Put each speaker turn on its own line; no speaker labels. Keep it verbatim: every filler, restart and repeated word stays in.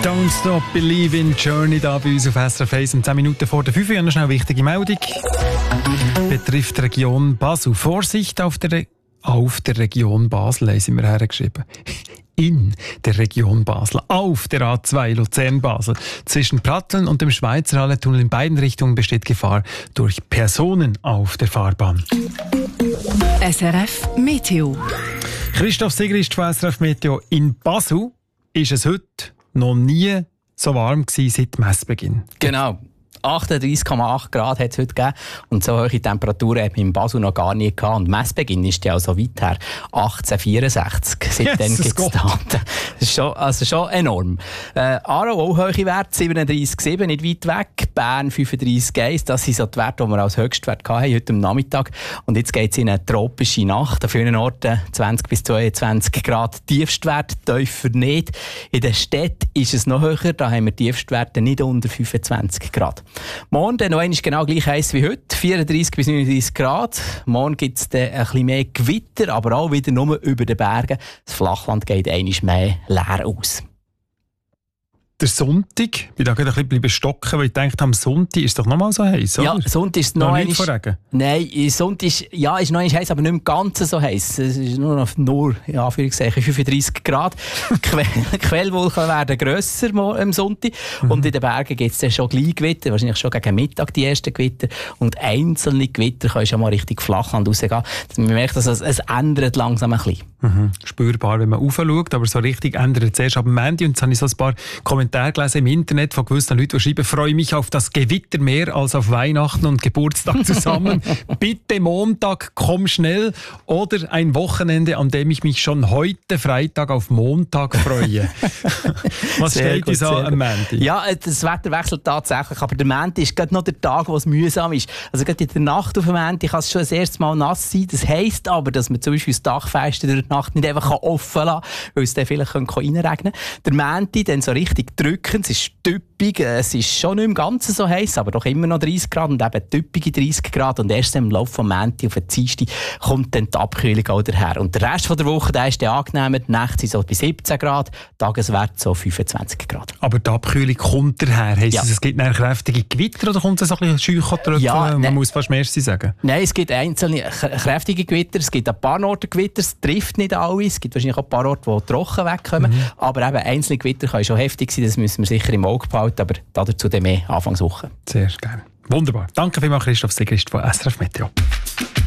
Don't Stop Believe in Journey da bei uns auf S R F eins um zehn Minuten vor der fünf Uhr. Noch schnell eine wichtige Meldung. Betrifft die Region Basel. Vorsicht auf der, Re- auf der Region Basel, haben sie mir hergeschrieben. In der Region Basel, auf der A zwei Luzern-Basel. Zwischen Pratteln und dem Schweizer Hallentunnel in beiden Richtungen besteht Gefahr durch Personen auf der Fahrbahn.
S R F Meteo.
Christoph Sigrist von S R F Meteo. In Basel ist es heute noch nie so warm gewesen seit Messbeginn.
Genau. achtunddreissig Komma acht Grad hat es heute gegeben. Und so hohe Temperaturen hat man in Basel noch gar nie gehabt. Und Messbeginn ist ja auch so weit her. achtzehnhundertvierundsechzig. Seitdem
yes,
gibt es Daten. Das ist schon, also schon enorm. Äh, Aarau auch hohe Werte, siebenunddreissig Komma sieben, nicht weit weg. Bern fünfunddreissig Komma eins. Das sind so die Werte, die wir als Höchstwert hatten heute am Nachmittag. Und jetzt geht es in eine tropische Nacht. An vielen Orten zwanzig bis zweiundzwanzig Grad Tiefstwert, tiefer nicht. In den Städten ist es noch höher. Da haben wir Tiefstwerte nicht unter fünfundzwanzig Grad. Morgen dann noch einmal genau gleich heiß wie heute, vierunddreissig bis neununddreissig Grad. Morgen gibt es dann ein bisschen mehr Gewitter, aber auch wieder nur über den Bergen. Das Flachland geht einmal mehr leer aus.
Der Sonntag, ich bin da gerade ein bisschen stocken, weil ich dachte, am Sonntag ist es doch noch mal so heiß, oder?
Ja, Sonntag ist noch,
noch
noch
nicht vor Regen?
Nein, Sonntag ist, ja, ist noch einmal heiß, aber nicht mehr ganz so heiß. Es ist nur noch, nur in Anführungszeichen, fünfunddreissig Grad. Die Quellwolken werden grösser am Sonntag. Mhm. Und in den Bergen gibt es dann schon gleich Gewitter, wahrscheinlich schon gegen Mittag die ersten Gewitter. Und einzelne Gewitter können schon mal richtig Flachland rausgehen. Man merkt, dass es, es ändert langsam ein bisschen.
Mhm. Spürbar, wenn man raufschaut, aber so richtig ändert es erst ab dem Ende. Und jetzt habe ich so ein paar Kommentare gelesen im Internet von gewissen Leuten, die schreiben, freue mich auf das Gewitter mehr als auf Weihnachten und Geburtstag zusammen. Bitte Montag, komm schnell. Oder ein Wochenende, an dem ich mich schon heute Freitag auf Montag freue. Was
sehr
steht
gut,
uns an am Montag?
Ja, das Wetter wechselt tatsächlich, aber der Montag ist gerade noch der Tag, wo es mühsam ist. Also gerade in der Nacht auf dem Montag kann es schon das erste Mal nass sein. Das heisst aber, dass man zum Beispiel das Dachfenster durch die Nacht nicht einfach offen lassen kann, weil es dann vielleicht reinregnen könnte. Der Montag dann so richtig drückend, es ist typisch, es ist schon nicht im Ganzen so heiß, aber doch immer noch dreißig Grad und eben typische dreißig Grad. Und erst im Laufe des Montag auf den Dienstag kommt dann die Abkühlung auch daher. Und der Rest von der Woche, der ist dann angenehmer. Die Nächte sind so bei siebzehn Grad, Tageswert so fünfundzwanzig Grad.
Aber die Abkühlung kommt daher. Heisst
ja.
es, es gibt nachher kräftige Gewitter oder kommt es ein bisschen Scheuchentröpfchen?
Ja,
Man
ne,
muss fast Merci sagen.
Nein, es gibt einzelne kräftige Gewitter, es gibt ein paar Orte Gewitter, es trifft nicht alle, es gibt wahrscheinlich auch ein paar Orte, die trocken wegkommen, mhm. aber eben einzelne Gewitter können schon heftig sein, das müssen wir sicher im Auge behalten, aber dazu dann mehr Anfangswoche.
Sehr gerne. Wunderbar. Danke vielmals, Christoph Sigrist von S R F Meteo.